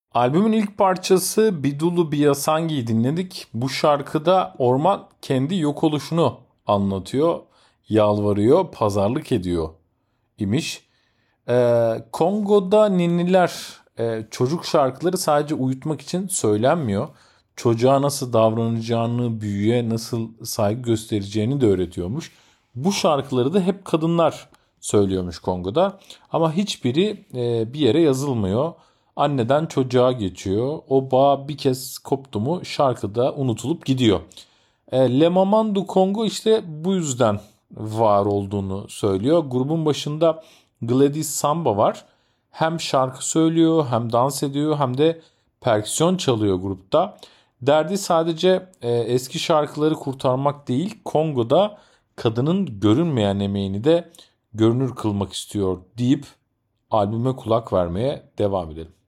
Albümün ilk parçası Bidulu Biyasangi'yi dinledik. Bu şarkıda orman kendi yok oluşunu anlatıyor, yalvarıyor, pazarlık ediyor imiş. Kongo'da ninniler çocuk şarkıları sadece uyutmak için söylenmiyor. Çocuğa nasıl davranacağını, büyüye nasıl saygı göstereceğini de öğretiyormuş. Bu şarkıları da hep kadınlar söylüyormuş Kongo'da. Ama hiçbiri bir yere yazılmıyor. Anneden çocuğa geçiyor. O bağ bir kez koptu mu şarkıda unutulup gidiyor. Le Maman du Congo işte bu yüzden var olduğunu söylüyor. Grubun başında Gladys Samba var. Hem şarkı söylüyor, hem dans ediyor, hem de perküsyon çalıyor grupta. Derdi sadece eski şarkıları kurtarmak değil, Kongo'da kadının görünmeyen emeğini de görünür kılmak istiyor deyip albüme kulak vermeye devam edelim.